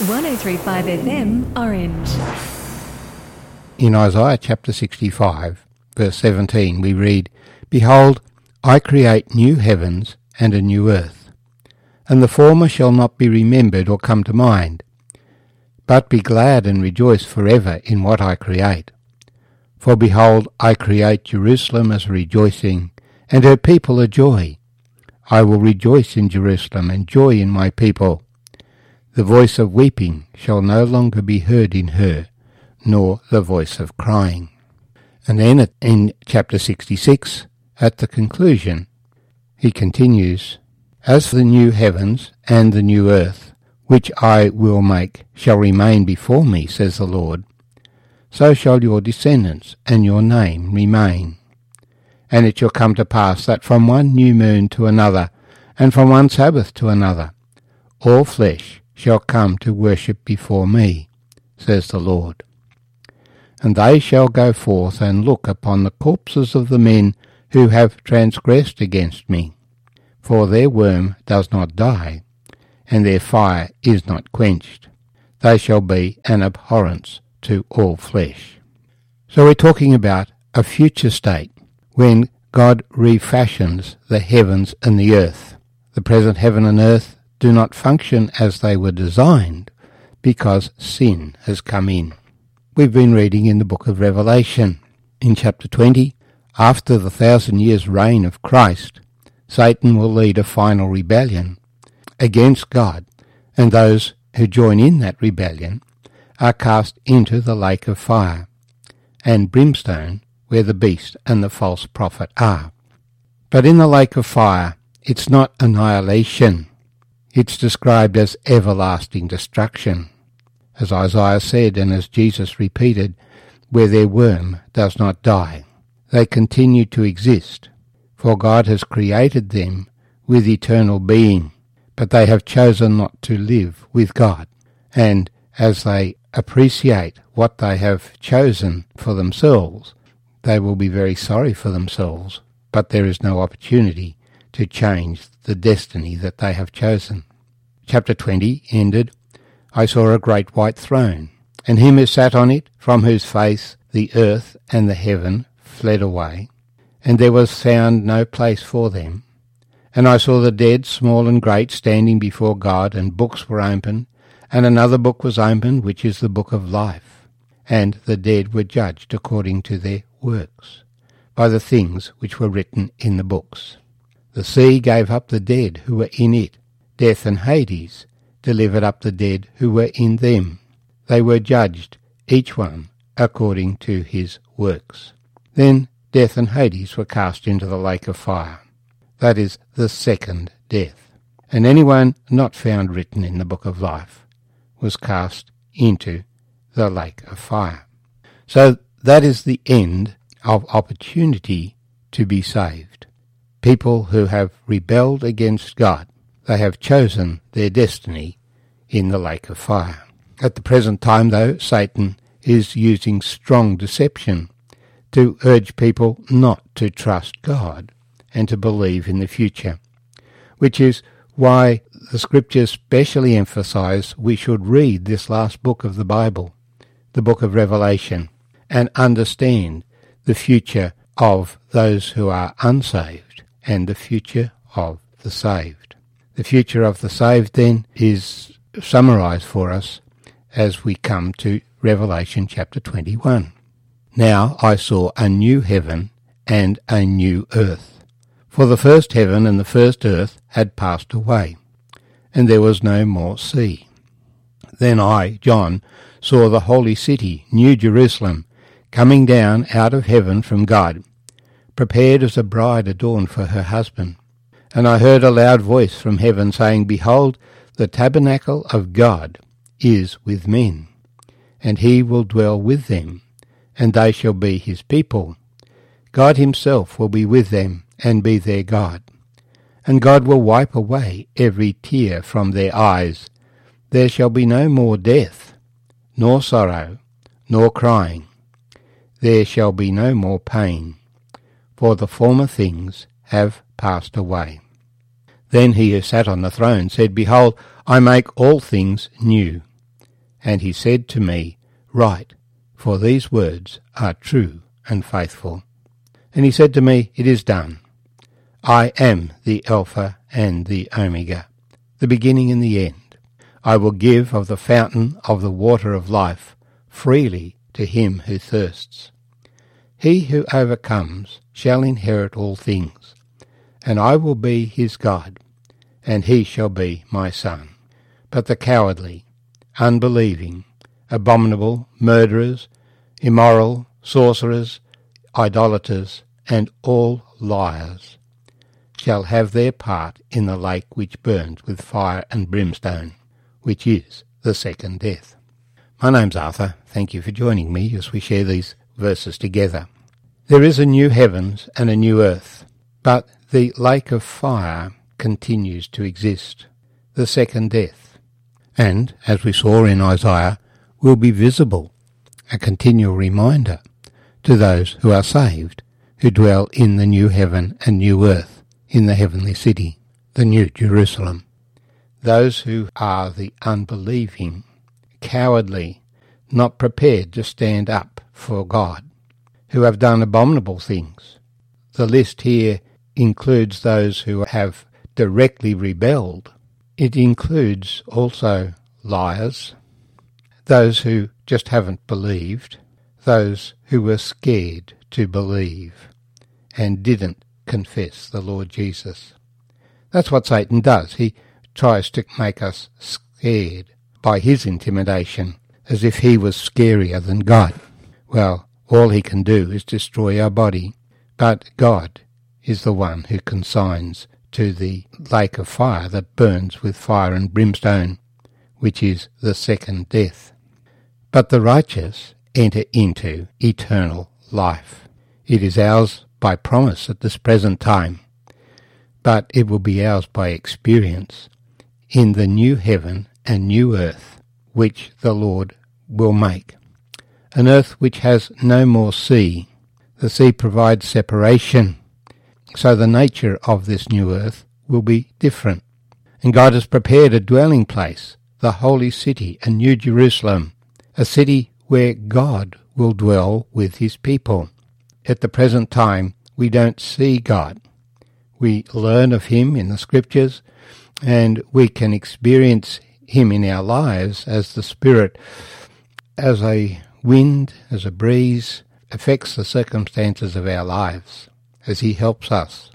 103.5 FM Orange. In Isaiah chapter 65, verse 17, we read, "Behold, I create new heavens and a new earth, and the former shall not be remembered or come to mind. But be glad and rejoice forever in what I create. For behold, I create Jerusalem as a rejoicing, and her people a joy. I will rejoice in Jerusalem and joy in my people. The voice of weeping shall no longer be heard in her, nor the voice of crying." And then in chapter 66, at the conclusion, he continues, "As the new heavens and the new earth, which I will make, shall remain before me, says the Lord, so shall your descendants and your name remain. And it shall come to pass that from one new moon to another, and from one Sabbath to another, all flesh shall come to worship before me, says the Lord. And they shall go forth and look upon the corpses of the men who have transgressed against me. For their worm does not die, and their fire is not quenched. They shall be an abhorrence to all flesh." So we're talking about a future state when God refashions the heavens and the earth. The present heaven and earth do not function as they were designed because sin has come in. We've been reading in the book of Revelation. In chapter 20, after the 1,000 years reign of Christ, Satan will lead a final rebellion against God, and those who join in that rebellion are cast into the lake of fire and brimstone, where the beast and the false prophet are. But in the lake of fire, it's not annihilation. It's described as everlasting destruction. As Isaiah said, and as Jesus repeated, where their worm does not die. They continue to exist, for God has created them with eternal being, but they have chosen not to live with God. And as they appreciate what they have chosen for themselves, they will be very sorry for themselves, but there is no opportunity to change the destiny that they have chosen. Chapter 20 ended, "I saw a great white throne, and him who sat on it, from whose face the earth and the heaven fled away, and there was found no place for them. And I saw the dead, small and great, standing before God, and books were opened, and another book was opened, which is the book of life. And the dead were judged according to their works, by the things which were written in the books. The sea gave up the dead who were in it. Death and Hades delivered up the dead who were in them. They were judged, each one according to his works. Then death and Hades were cast into the lake of fire. That is the second death. And anyone not found written in the book of life was cast into the lake of fire." So that is the end of opportunity to be saved. People who have rebelled against God, they have chosen their destiny in the lake of fire. At the present time, though, Satan is using strong deception to urge people not to trust God and to believe in the future, which is why the Scriptures specially emphasize we should read this last book of the Bible, the book of Revelation, and understand the future of those who are unsaved and the future of the saved. The future of the saved, then, is summarized for us as we come to Revelation chapter 21. "Now I saw a new heaven and a new earth. For the first heaven and the first earth had passed away, and there was no more sea. Then I, John, saw the holy city, New Jerusalem, coming down out of heaven from God, prepared as a bride adorned for her husband. And I heard a loud voice from heaven saying, Behold, the tabernacle of God is with men, and he will dwell with them, and they shall be his people. God himself will be with them and be their God. And God will wipe away every tear from their eyes. There shall be no more death, nor sorrow, nor crying. There shall be no more pain, for the former things have passed away. Then he who sat on the throne said, Behold, I make all things new. And he said to me, Write, for these words are true and faithful. And he said to me, It is done. I am the Alpha and the Omega, the beginning and the end. I will give of the fountain of the water of life freely to him who thirsts. He who overcomes shall inherit all things, and I will be his God, and he shall be my son. But the cowardly, unbelieving, abominable, murderers, immoral, sorcerers, idolaters, and all liars shall have their part in the lake which burns with fire and brimstone, which is the second death. My name's Arthur. Thank you for joining me as we share these verses together. There is a new heavens and a new earth, but the lake of fire continues to exist, the second death, and, as we saw in Isaiah, will be visible, a continual reminder to those who are saved, who dwell in the new heaven and new earth, in the heavenly city, the new Jerusalem. Those who are the unbelieving, cowardly, not prepared to stand up for God, who have done abominable things. The list here includes those who have directly rebelled. It includes also liars, those who just haven't believed, those who were scared to believe and didn't confess the Lord Jesus. That's what Satan does. He tries to make us scared by his intimidation, as if he was scarier than God. Well, all he can do is destroy our body, but God is the one who consigns to the lake of fire that burns with fire and brimstone, which is the second death. But the righteous enter into eternal life. It is ours by promise at this present time, but it will be ours by experience in the new heaven and new earth which the Lord will make. An earth which has no more sea. The sea provides separation, so the nature of this new earth will be different. And God has prepared a dwelling place, the holy city, a new Jerusalem, a city where God will dwell with his people. At the present time, we don't see God. We learn of him in the scriptures, and we can experience him in our lives as the Spirit, as a wind, as a breeze, affects the circumstances of our lives, as he helps us.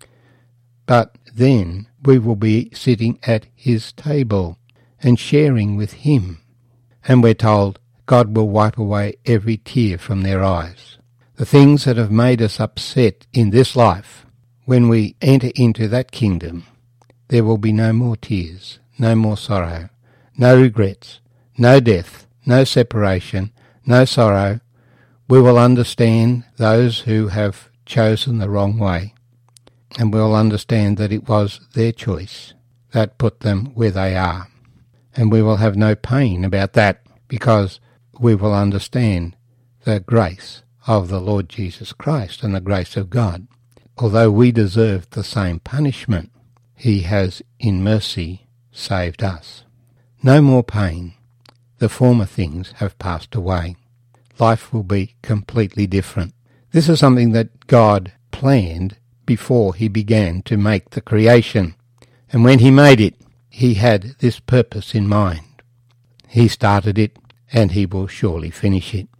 But then we will be sitting at his table and sharing with him. And we're told God will wipe away every tear from their eyes. The things that have made us upset in this life, when we enter into that kingdom, there will be no more tears, no more sorrow, no regrets, no death, no separation, no sorrow. We will understand those who have chosen the wrong way, and we'll understand that it was their choice that put them where they are. And we will have no pain about that, because we will understand the grace of the Lord Jesus Christ and the grace of God. Although we deserved the same punishment, he has in mercy saved us. No more pain. The former things have passed away. Life will be completely different. This is something that God planned before he began to make the creation. And when he made it, he had this purpose in mind. He started it, and he will surely finish it.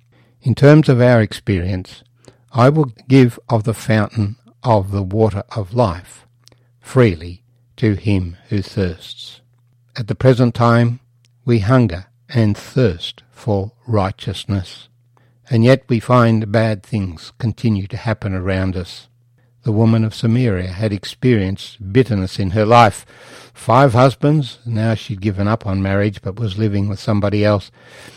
In terms of our experience, I will give of the fountain of the water of life freely to him who thirsts. At the present time, we hunger and thirst for righteousness, and yet we find bad things continue to happen around us. The woman of Samaria had experienced bitterness in her life. 5 husbands, now she'd given up on marriage but was living with somebody else.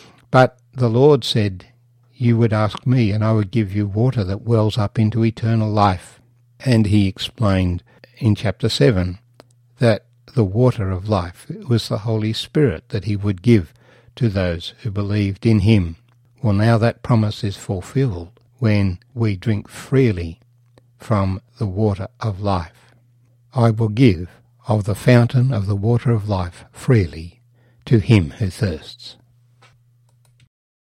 But the Lord said, you would ask me, and I would give you water that wells up into eternal life. And he explained in chapter 7 that the water of life was the Holy Spirit that he would give to those who believed in him. Well, now that promise is fulfilled when we drink freely from the water of life. I will give of the fountain of the water of life freely to him who thirsts.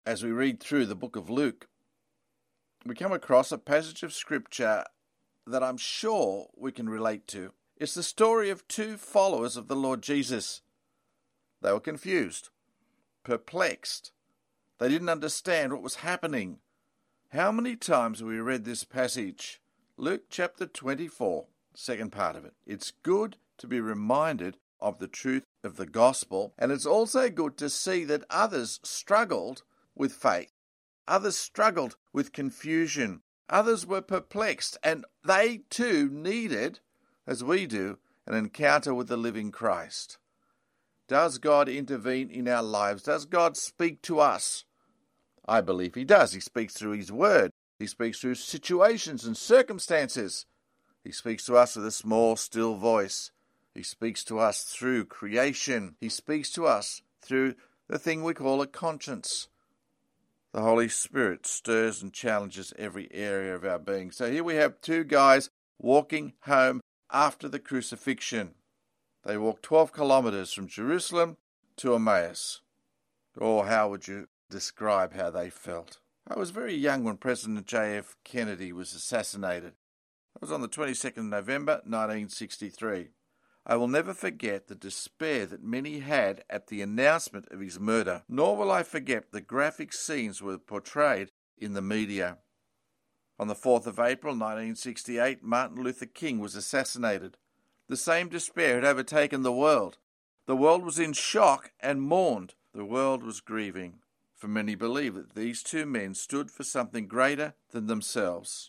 as we read through the book of Luke, we come across a passage of Scripture that I'm sure we can relate to. It's the story of two followers of the Lord Jesus. They were confused, perplexed. They didn't understand what was happening. How many times have we read this passage? Luke chapter 24, second part of it. It's good to be reminded of the truth of the gospel, and it's also good to see that others struggled with faith. Others struggled with confusion. Others were perplexed, and they too needed, as we do, an encounter with the living Christ. Does God intervene in our lives? Does God speak to us? I believe he does. He speaks through his word. He speaks through situations and circumstances. He speaks to us with a small, still voice. He speaks to us through creation. He speaks to us through the thing we call a conscience. The Holy Spirit stirs and challenges every area of our being. So here we have two guys walking home after the crucifixion. They walked 12 kilometers from Jerusalem to Emmaus. Or how would you describe how they felt? I was very young when President J.F. Kennedy was assassinated. It was on the 22nd of November, 1963. I will never forget the despair that many had at the announcement of his murder, nor will I forget the graphic scenes were portrayed in the media. On the 4th of April 1968, Martin Luther King was assassinated. The same despair had overtaken the world. The world was in shock and mourned. The world was grieving, for many believe that these two men stood for something greater than themselves.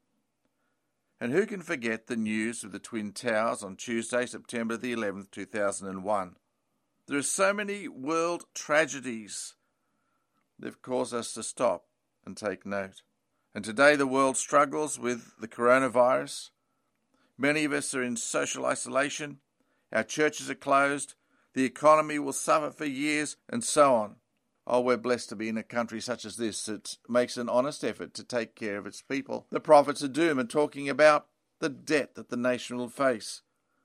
And who can forget the news of the Twin Towers on Tuesday, September the 11th, 2001? There are so many world tragedies that have caused us to stop and take note. And today the world struggles with the coronavirus. Many of us are in social isolation. Our churches are closed. The economy will suffer for years, and so on. Oh, we're blessed to be in a country such as this that makes an honest effort to take care of its people. The prophets of doom are talking about the debt that the nation will face.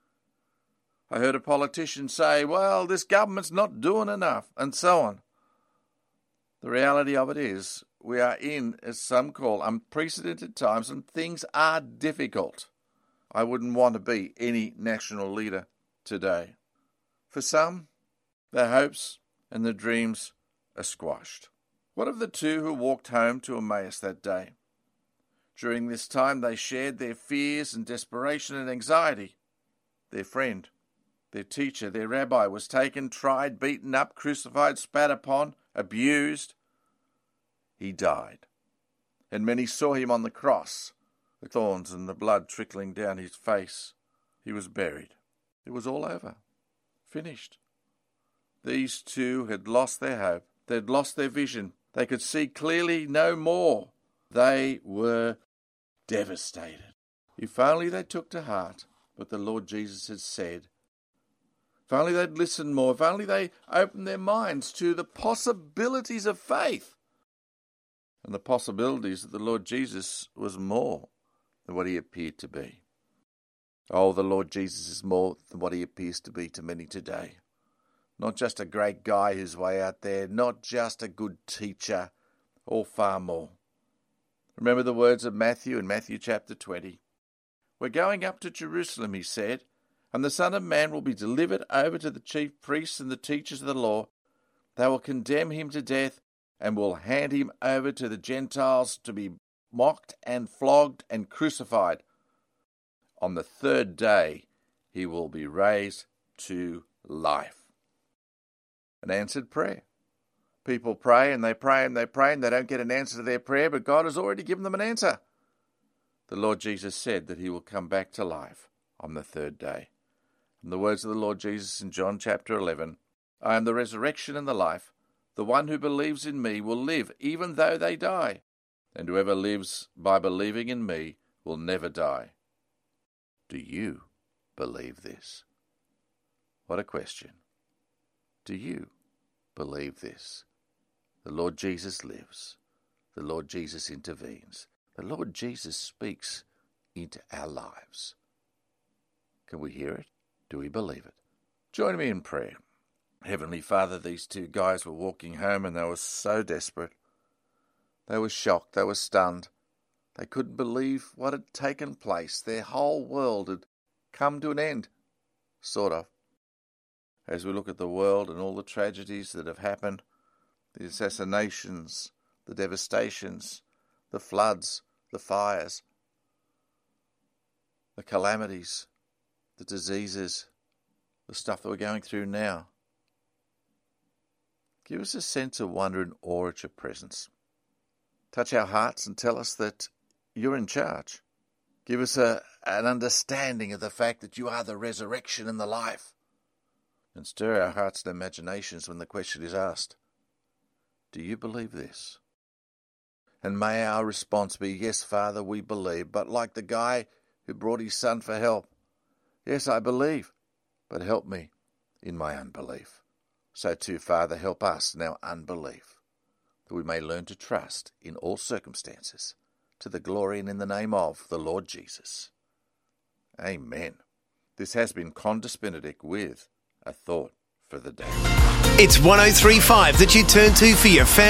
I heard a politician say, well, this government's not doing enough, and so on. The reality of it is, we are in, as some call, unprecedented times, and things are difficult. I wouldn't want to be any national leader today. For some, their hopes and their dreams are squashed. What of the two who walked home to Emmaus that day? During this time they shared their fears and desperation and anxiety. Their friend, their teacher, their rabbi was taken, tried, beaten up, crucified, spat upon, abused. He died. And many saw him on the cross, the thorns and the blood trickling down his face. He was buried. It was all over. Finished. These two had lost their hope. They'd lost their vision. They could see clearly no more. They were devastated. If only they took to heart what the Lord Jesus had said. If only they'd listened more. If only they opened their minds to the possibilities of faith. And the possibilities that the Lord Jesus was more than what he appeared to be. Oh, the Lord Jesus is more than what he appears to be to many today. Not just a great guy who's way out there, not just a good teacher, or far more. Remember the words of Matthew in Matthew chapter 20. We're going up to Jerusalem, he said, and the Son of Man will be delivered over to the chief priests and the teachers of the law. They will condemn him to death and will hand him over to the Gentiles to be mocked and flogged and crucified. On the third day he will be raised to life. An answered prayer. People pray and they pray and they pray and they don't get an answer to their prayer, but God has already given them an answer. The Lord Jesus said that he will come back to life on the third day. And the words of the Lord Jesus in John chapter 11, I am the resurrection and the life. The one who believes in me will live even though they die. And whoever lives by believing in me will never die. Do you believe this? What a question. Do you believe this? The Lord Jesus lives. The Lord Jesus intervenes. The Lord Jesus speaks into our lives. Can we hear it? Do we believe it? Join me in prayer. Heavenly Father, these two guys were walking home and they were so desperate. They were shocked, they were stunned. They couldn't believe what had taken place. Their whole world had come to an end, sort of. As we look at the world and all the tragedies that have happened, the assassinations, the devastations, the floods, the fires, the calamities, the diseases, the stuff that we're going through now. Give us a sense of wonder and awe at your presence. Touch our hearts and tell us that you're in charge. Give us an understanding of the fact that you are the resurrection and the life. And stir our hearts and imaginations when the question is asked, do you believe this? And may our response be, yes, Father, we believe. But like the guy who brought his son for help, yes, I believe, but help me in my unbelief. So too, Father, help us in our unbelief, that we may learn to trust in all circumstances, to the glory and in the name of the Lord Jesus. Amen. This has been Condis Benedict with A Thought for the Day. It's 103.5 that you turn to for your family.